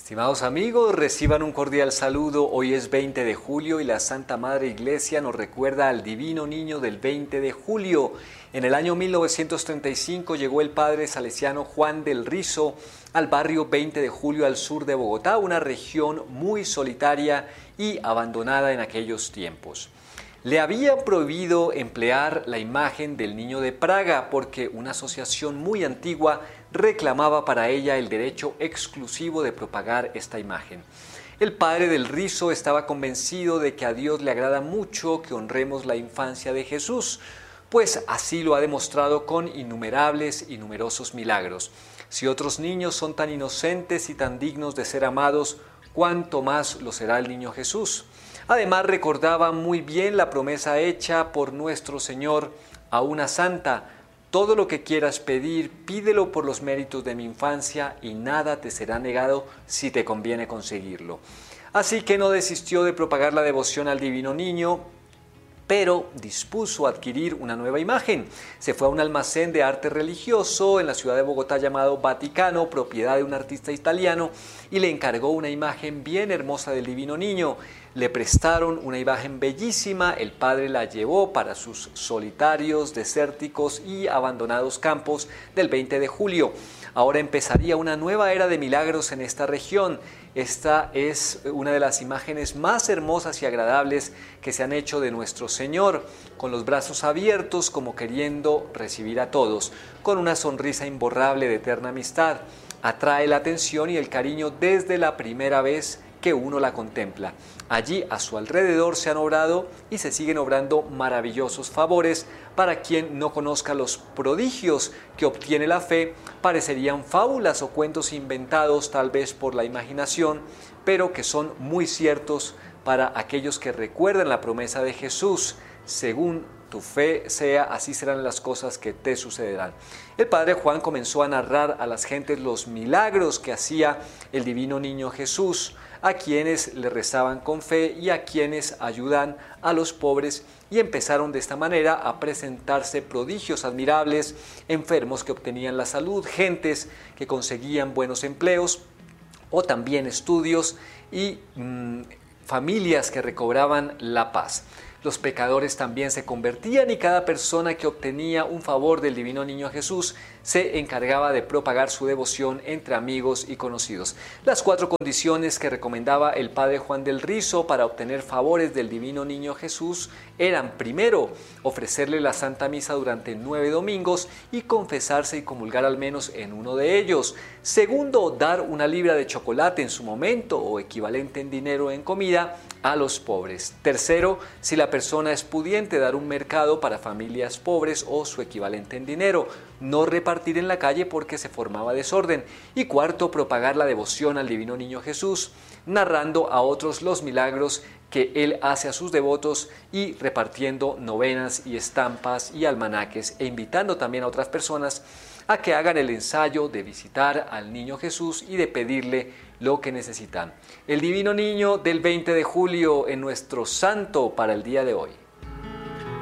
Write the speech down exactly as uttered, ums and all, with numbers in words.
Estimados amigos, reciban un cordial saludo. Hoy es veinte de julio y la Santa Madre Iglesia nos recuerda al Divino Niño del veinte de julio. En el año mil novecientos treinta y cinco llegó el padre salesiano Juan del Rizo al barrio veinte de julio al sur de Bogotá, una región muy solitaria y abandonada en aquellos tiempos. Le había prohibido emplear la imagen del niño de Praga porque una asociación muy antigua reclamaba para ella el derecho exclusivo de propagar esta imagen. El padre del Rizo estaba convencido de que a Dios le agrada mucho que honremos la infancia de Jesús, pues así lo ha demostrado con innumerables y numerosos milagros. Si otros niños son tan inocentes y tan dignos de ser amados, ¿cuánto más lo será el niño Jesús? Además, recordaba muy bien la promesa hecha por nuestro Señor a una santa: todo lo que quieras pedir, pídelo por los méritos de mi infancia y nada te será negado si te conviene conseguirlo. Así que no desistió de propagar la devoción al Divino Niño, pero dispuso adquirir una nueva imagen. Se fue a un almacén de arte religioso en la ciudad de Bogotá llamado Vaticano, propiedad de un artista italiano, y le encargó una imagen bien hermosa del Divino Niño. Le prestaron una imagen bellísima, el padre la llevó para sus solitarios, desérticos y abandonados campos del veinte de julio. Ahora empezaría una nueva era de milagros en esta región. Esta es una de las imágenes más hermosas y agradables que se han hecho de nuestro Señor, con los brazos abiertos como queriendo recibir a todos, con una sonrisa imborrable de eterna amistad. Atrae la atención y el cariño desde la primera vez que uno la contempla. Allí a su alrededor se han obrado y se siguen obrando maravillosos favores. Para quien no conozca los prodigios que obtiene la fe, parecerían fábulas o cuentos inventados tal vez por la imaginación, pero que son muy ciertos para aquellos que recuerdan la promesa de Jesús: según tu fe sea, así serán las cosas que te sucederán. El padre Juan comenzó a narrar a las gentes los milagros que hacía el Divino Niño Jesús, a quienes le rezaban con fe y a quienes ayudan a los pobres, y empezaron de esta manera a presentarse prodigios admirables: enfermos que obtenían la salud, gentes que conseguían buenos empleos o también estudios, y mmm, familias que recobraban la paz. Los pecadores también se convertían y cada persona que obtenía un favor del Divino Niño Jesús se encargaba de propagar su devoción entre amigos y conocidos. Las cuatro condiciones que recomendaba el padre Juan del Rizo para obtener favores del Divino Niño Jesús eran: primero, ofrecerle la Santa Misa durante nueve domingos y confesarse y comulgar al menos en uno de ellos; segundo, dar una libra de chocolate en su momento o equivalente en dinero o en comida a los pobres; tercero, si la persona es pudiente, dar un mercado para familias pobres o su equivalente en dinero, no repartir en la calle porque se formaba desorden; y cuarto, propagar la devoción al Divino Niño Jesús, narrando a otros los milagros que él hace a sus devotos y repartiendo novenas y estampas y almanaques, e invitando también a otras personas a que hagan el ensayo de visitar al Niño Jesús y de pedirle lo que necesitan. El Divino Niño del veinte de julio en nuestro santo para el día de hoy.